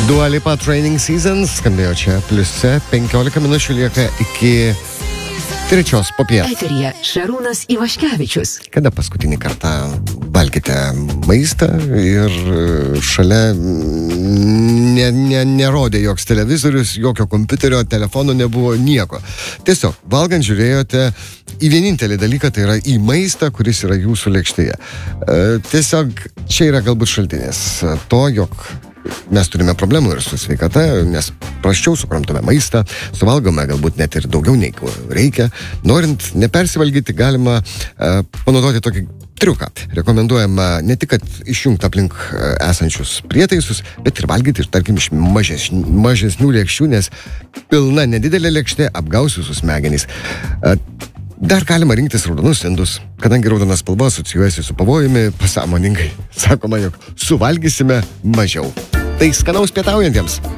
Dua Lipa Training Season skambėjo čia pliuse, 15 minučių lieka iki 3 popiet. Eteryje Šarūnas Ivaškevičius. Kada paskutinį kartą valgėte maistą ir šalia nerodė joks televizorius, jokio kompiuterio, telefono nebuvo, nieko. Tiesiog valgant žiūrėjote į vienintelį dalyką, tai yra į maistą, kuris yra jūsų lėkštėje. Tiesiog čia yra galbūt šaltinis to, jog mes turime problemų ir su sveikata, nes prasčiau suprantame maistą, suvalgome galbūt net ir daugiau nei reikia. Norint nepersivalgyti, galima panaudoti tokį triuką. Rekomenduojama ne tik, kad išjungti aplink esančius prietaisus, bet ir valgyti iš, tarkim, iš mažesnių lėkščių, nes pilna nedidelė lėkštė apgaus jūsų smegenys. Dar galima rinktis raudonus indus, kadangi raudonas spalva asocijuojasi su pavojumi, pasąmoningai sakoma, jog suvalgysime mažiau. Tai skanaus pietaujantiems.